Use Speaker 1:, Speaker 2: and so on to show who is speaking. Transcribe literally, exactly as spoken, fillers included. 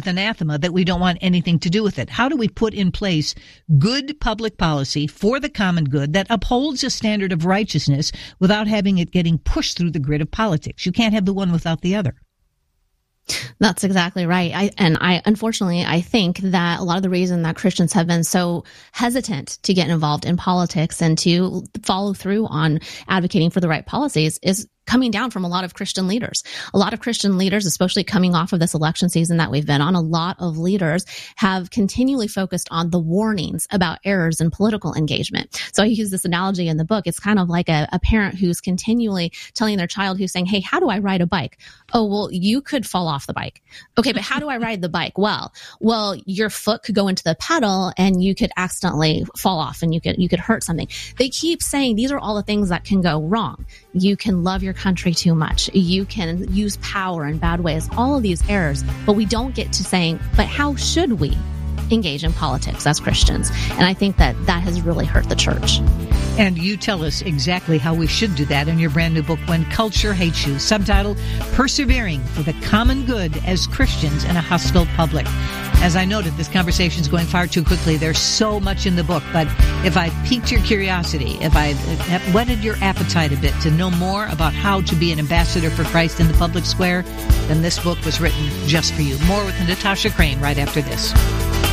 Speaker 1: anathema that we don't want anything to do with it. How do we put in place good public policy for the common good that upholds a standard of righteousness without having it getting pushed through the grid of politics? You can't have the one without the other.
Speaker 2: That's exactly right. I, and I, unfortunately, I think that a lot of the reason that Christians have been so hesitant to get involved in politics and to follow through on advocating for the right policies is coming down from a lot of Christian leaders. A lot of Christian leaders, especially coming off of this election season that we've been on, a lot of leaders have continually focused on the warnings about errors in political engagement. So I use this analogy in the book. It's kind of like a, a parent who's continually telling their child who's saying, hey, how do I ride a bike? Oh, well, you could fall off the bike. Okay, but how do I ride the bike? Well, well, your foot could go into the pedal and you could accidentally fall off and you could, you could hurt something. They keep saying these are all the things that can go wrong. You can love your country too much. You can use power in bad ways, all of these errors, but we don't get to saying, but how should we engage in politics as Christians? And I think that that has really hurt the church.
Speaker 1: And you tell us exactly how we should do that in your brand new book, When Culture Hates You, subtitled Persevering for the Common Good as Christians in a Hostile Public. As I noted, this conversation is going far too quickly. There's so much in the book, but if I piqued your curiosity, if I whetted your appetite a bit to know more about how to be an ambassador for Christ in the public square, then this book was written just for you. More with Natasha Crain right after this.